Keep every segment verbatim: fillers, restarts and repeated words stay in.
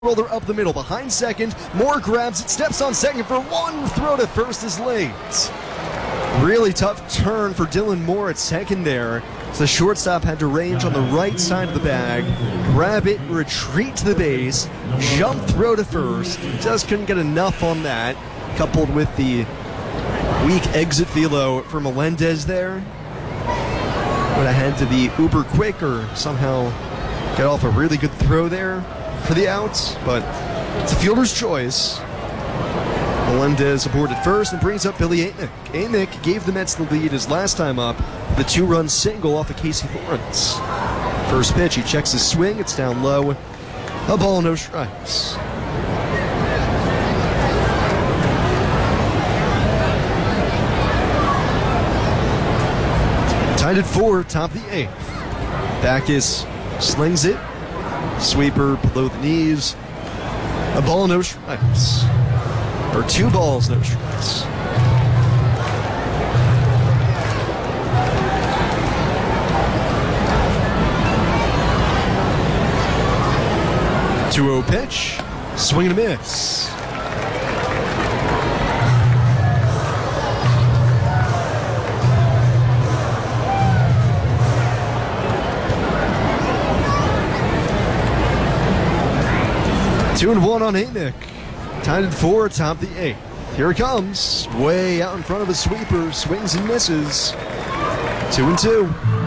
Roller up the middle, behind second. Moore grabs it, steps on second for one. Throw to first is late. Really tough turn for Dylan Moore at second there. So the shortstop had to range on the right side of the bag, grab it, retreat to the base, jump throw to first. Just couldn't get enough on that, coupled with the weak exit velo for Melendez there. Would have had to be uber quick or somehow get off a really good throw there for the outs, but it's a fielder's choice. Melendez aboard at first and brings up Billy Amick. Amick gave the Mets the lead his last time up, the two-run single off of Casey Lawrence. First pitch, he checks his swing, it's down low, a ball, no strikes. Tied at four, top of the eighth. Backus slings it. Sweeper below the knees. A ball, no strikes. Or two balls, no strikes. two oh pitch. Swing and a miss. Two and one on Amick. Tied at four, top of the eighth. Here it comes. Way out in front of a sweeper. Swings and misses. Two and two.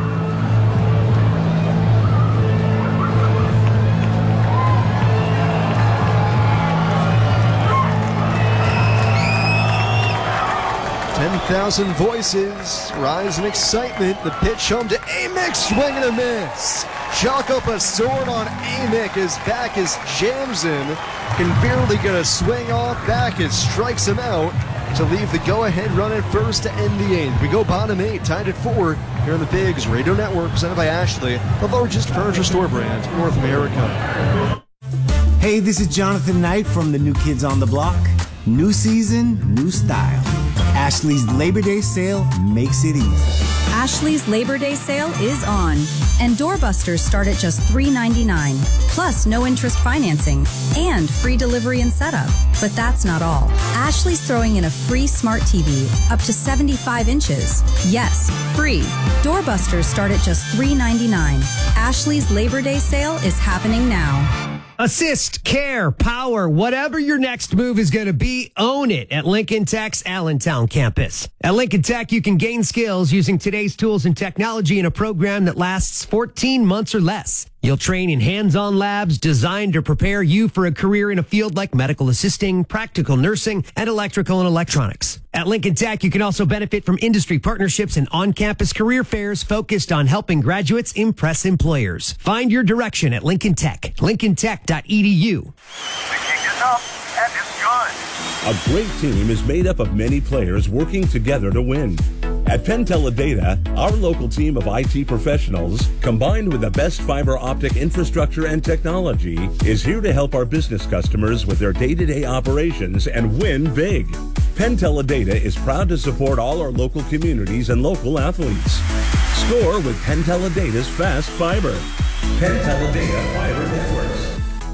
ten thousand voices rise in excitement. The pitch home to Amick. Swing and a miss. Chalk up a sword on Amick as Backus jams him. Can barely get a swing off. Backus strikes him out to leave the go-ahead run at first to end the eighth. We go bottom eight, tied at four here on the Bigs Radio Network, presented by Ashley, the largest furniture store brand in North America. Hey, this is Jonathan Knight from the New Kids on the Block. New season, new style. Ashley's Labor Day sale makes it easy. Ashley's Labor Day sale is on, and doorbusters start at just three ninety-nine, plus no interest financing and free delivery and setup. But that's not all. Ashley's throwing in a free smart T V up to seventy-five inches. Yes, free. Doorbusters start at just three ninety-nine. Ashley's Labor Day sale is happening now. Assist, care, power, whatever your next move is going to be, own it at Lincoln Tech's Allentown campus. At Lincoln Tech, you can gain skills using today's tools and technology in a program that lasts fourteen months or less. You'll train in hands-on labs designed to prepare you for a career in a field like medical assisting, practical nursing, and electrical and electronics. At Lincoln Tech, you can also benefit from industry partnerships and on-campus career fairs focused on helping graduates impress employers. Find your direction at Lincoln Tech, lincoln tech dot e d u. The kick is up, and it's good. A great team is made up of many players working together to win. At Penn Teledata, our local team of I T professionals, combined with the best fiber optic infrastructure and technology, is here to help our business customers with their day-to-day operations and win big. Penn Teledata is proud to support all our local communities and local athletes. Score with Penn Teledata's fast fiber. Penn Teledata Fiber Networks.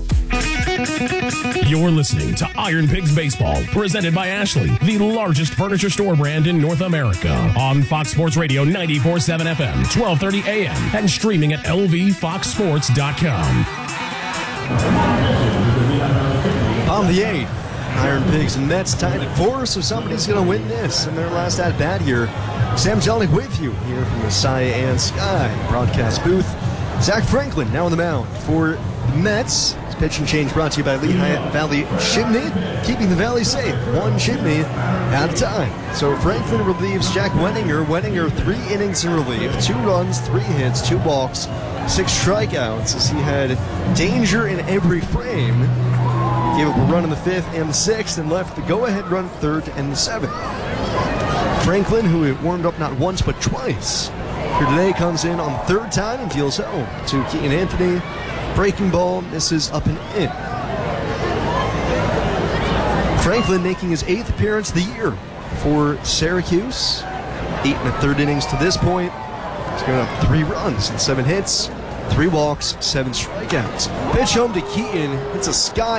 You're listening to Iron Pigs Baseball, presented by Ashley, the largest furniture store brand in North America. On Fox Sports Radio ninety-four point seven F M, twelve thirty A M, and streaming at L V fox sports dot com. On the eighth, Iron Pigs and Mets tied at four, so somebody's going to win this in their last at-bat here. Sam Jellick with you here from the Cy and Sky broadcast booth. Zach Franklin now on the mound for the Mets. Pitch and change brought to you by Lehigh Valley Chimney, keeping the Valley safe, one chimney at a time. So Franklin relieves Jack Wenninger. Wenninger, three innings in relief, two runs, three hits, two walks, six strikeouts, as he had danger in every frame. Gave up a run in the fifth and the sixth, and left the go-ahead run third and the seventh. Franklin, who had warmed up not once but twice, here today comes in on the third time and deals home to Keaton Anthony. Breaking ball misses up and in. Franklin making his eighth appearance of the year for Syracuse. Eight and a third innings to this point. He's given up three runs and seven hits. Three walks, seven strikeouts. Pitch home to Keaton. It's a sky